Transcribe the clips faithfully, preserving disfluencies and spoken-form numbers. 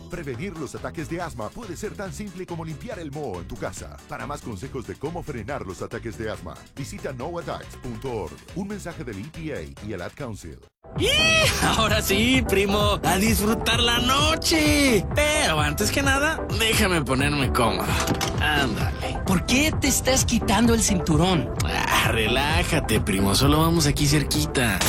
Prevenir los ataques de asma puede ser tan simple como limpiar el moho en tu casa. Para más consejos de cómo frenar los ataques de asma, visita no attacks punto org. Un mensaje del E P A y el Ad Council. ¡Y! Ahora sí, primo, a disfrutar la noche. Pero antes que nada, déjame ponerme cómodo. Ándale. ¿Por qué te estás quitando el cinturón? Ah, relájate, primo, solo vamos aquí cerquita.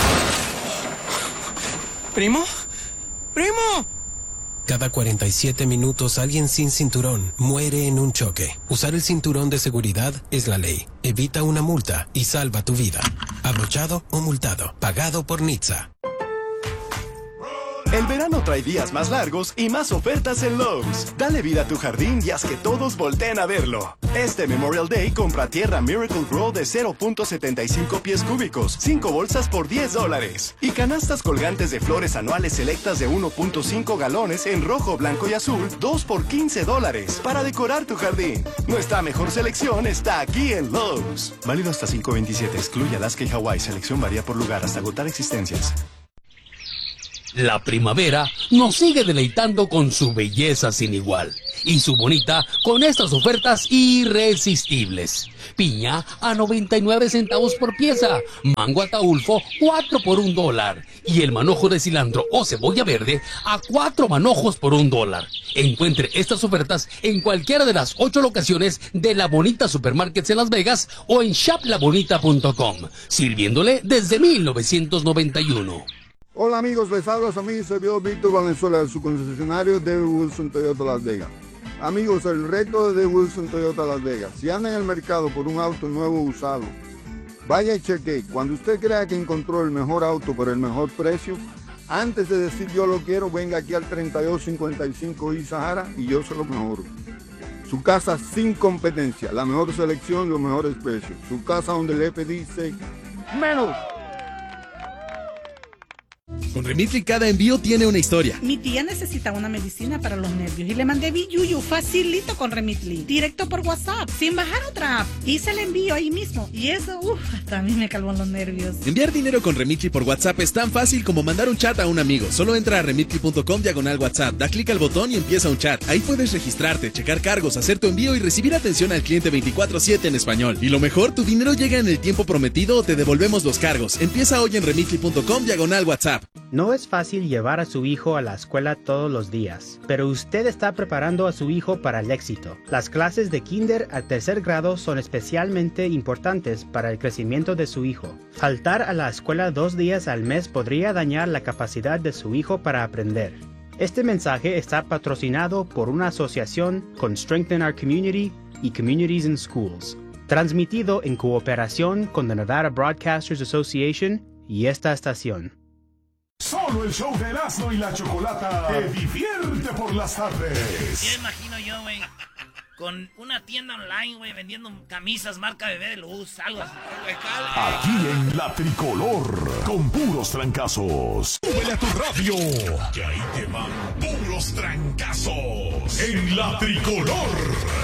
¿Primo? ¡Primo! Cada cuarenta y siete minutos alguien sin cinturón muere en un choque. Usar el cinturón de seguridad es la ley. Evita una multa y salva tu vida. Abrochado o multado. Pagado por N H T S A. El verano trae días más largos y más ofertas en Lowe's. Dale vida a tu jardín y haz que todos volteen a verlo. Este Memorial Day compra tierra Miracle Grow de cero punto setenta y cinco pies cúbicos, cinco bolsas por diez dólares. Y canastas colgantes de flores anuales selectas de uno punto cinco galones en rojo, blanco y azul, dos por quince dólares para decorar tu jardín. Nuestra mejor selección está aquí en Lowe's. Válido hasta cinco veintisiete, excluye Alaska y Hawái. Selección varía por lugar hasta agotar existencias. La primavera nos sigue deleitando con su belleza sin igual y su bonita con estas ofertas irresistibles. Piña a noventa y nueve centavos por pieza, mango ataulfo cuatro por un dólar y el manojo de cilantro o cebolla verde a cuatro manojos por un dólar. Encuentre estas ofertas en cualquiera de las ocho locaciones de La Bonita Supermarkets en Las Vegas o en shop la bonita punto com, sirviéndole desde mil novecientos noventa y uno. Hola amigos, les habla su amigo servidor Víctor Valenzuela de su concesionario de Wilson Toyota Las Vegas. Amigos, el reto de Wilson Toyota Las Vegas: si anda en el mercado por un auto nuevo o usado, vaya y cheque. Cuando usted crea que encontró el mejor auto por el mejor precio, antes de decir yo lo quiero, venga aquí al treinta y dos cincuenta y cinco I Sahara y yo se lo mejoro. Su casa sin competencia, la mejor selección, los mejores precios. Su casa donde el F dice menos. Con Remitly cada envío tiene una historia. Mi tía necesitaba una medicina para los nervios y le mandé Biyuyu facilito con Remitly, directo por WhatsApp, sin bajar otra app. Hice el envío ahí mismo y eso, uff, hasta a mí me calmó los nervios. Enviar dinero con Remitly por WhatsApp es tan fácil como mandar un chat a un amigo. Solo entra a remitly punto com diagonal WhatsApp, da clic al botón y empieza un chat. Ahí puedes registrarte, checar cargos, hacer tu envío y recibir atención al cliente veinticuatro siete en español. Y lo mejor, tu dinero llega en el tiempo prometido o te devolvemos los cargos. Empieza hoy en remitly punto com diagonal WhatsApp. No es fácil llevar a su hijo a la escuela todos los días, pero usted está preparando a su hijo para el éxito. Las clases de kinder a tercer grado son especialmente importantes para el crecimiento de su hijo. Faltar a la escuela dos días al mes podría dañar la capacidad de su hijo para aprender. Este mensaje está patrocinado por una asociación con Strengthen Our Community y Communities in Schools, transmitido en cooperación con the Nevada Broadcasters Association y esta estación. Solo el show de Erasmo y la Chocolata te divierte por las tardes. Ya imagino yo, güey, con una tienda online, güey, vendiendo camisas marca Bebé de Luz, algo así. Aquí en La Tricolor, con puros trancazos. Súbele a tu radio, que ahí te van puros trancazos. En La Tricolor.